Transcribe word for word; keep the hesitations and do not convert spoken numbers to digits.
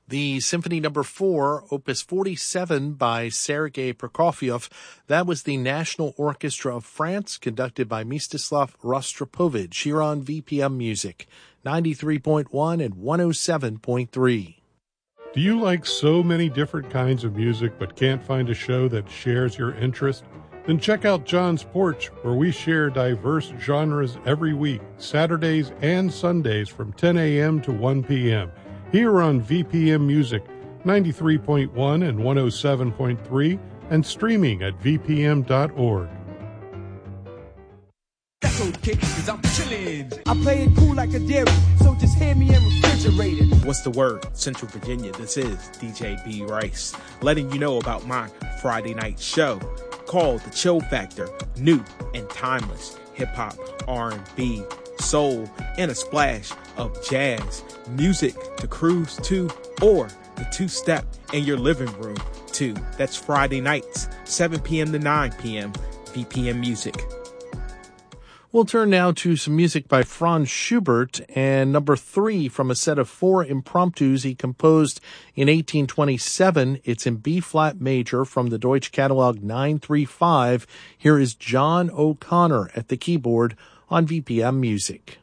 The Symphony Number four, Opus forty-seven by Sergei Prokofiev. That was the National Orchestra of France, conducted by Mstislav Rostropovich, here on V P M Music, ninety-three point one and one oh seven point three. Do you like so many different kinds of music but can't find a show that shares your interest? Then check out John's Porch, where we share diverse genres every week, Saturdays and Sundays from ten a.m. to one p.m., here on V P M Music, ninety-three point one and one oh seven point three, and streaming at v p m dot org. That's okay, cause I'm chillin'. I play it cool like a dairy, so just hand me in refrigerated. What's the word, Central Virginia? This is D J B Rice, letting you know about my Friday night show called The Chill Factor. New and timeless hip-hop, R and B, soul, and a splash of jazz music to cruise to, or the two-step in your living room too. That's Friday nights, seven p.m. to nine p.m. V P M Music. We'll turn now to some music by Franz Schubert, and number three from a set of four impromptus he composed in eighteen twenty-seven. It's in B-flat major from the Deutsche Catalog nine three five. Here is John O'Connor at the keyboard on V P M Music.